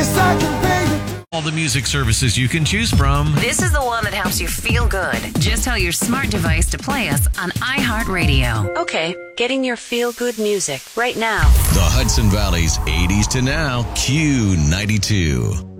Yes, I can pay you. All the music services you can choose from. This is the one that helps you feel good. Just tell your smart device to play us on iHeartRadio. Okay, getting your feel-good music right now. The Hudson Valley's 80s to now, Q92.